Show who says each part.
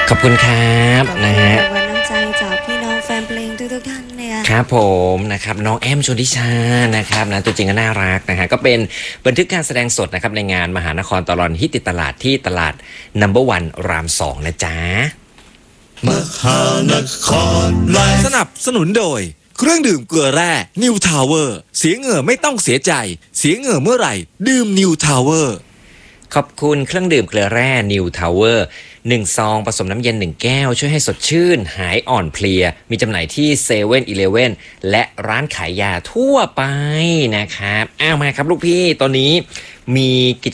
Speaker 1: ขอบคุณครับ
Speaker 2: ขอบ
Speaker 1: นะฮะ
Speaker 2: คุณรางวัลน้ำใจจากพี่น้องแฟนเพลงทุกท่านเนี่ย
Speaker 1: ครับผมนะครับน้องแอมชลทิชานะครับนะตัวจริงก็น่ารักนะฮะก็เป็นบันทึกการแสดงสดนะครับในงานมหานครตลอดฮิตติดตลาดที่ตลาด No.1 ราม2นะจ๊ะ
Speaker 3: มหานครไลฟ์สนับสนุนโดย เครื่องดื่มเกลือแร่นิวทาวเวอร์เสียเหงื่อไม่ต้องเสียใจเสียเหงื่อเมื่อไหร่ดื่มนิวทาวเวอร์
Speaker 1: ขอบคุณเครื่องดื่มเกลือแร่นิวทาวเวอร์1 ซองผสมน้ำเย็น1 แก้วช่วยให้สดชื่นหายอ่อนเพลียมีจำหน่ายที่เซเว่นอีเลฟเว่นและร้านขายยาทั่วไปนะครับมาครับลูกพี่ตอนนี้มีกิ